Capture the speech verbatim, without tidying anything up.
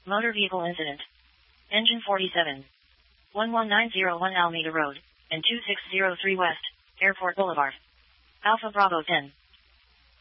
Motor vehicle incident. Engine forty-seven. one one nine zero one Alameda Road, and two six zero three West, Airport Boulevard. Alpha Bravo ten.